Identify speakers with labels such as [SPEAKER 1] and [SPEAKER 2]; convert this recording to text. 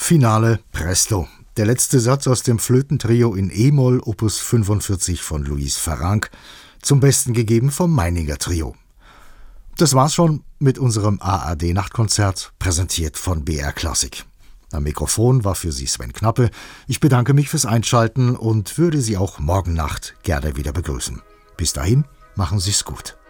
[SPEAKER 1] Finale Presto. Der letzte Satz aus dem Flötentrio in E-Moll Opus 45 von Luis Farranc, zum Besten gegeben vom Meininger Trio. Das war's schon mit unserem ARD-Nachtkonzert, präsentiert von BR Klassik. Am Mikrofon war für Sie Sven Knappe. Ich bedanke mich fürs Einschalten und würde Sie auch morgen Nacht gerne wieder begrüßen. Bis dahin, machen Sie's gut.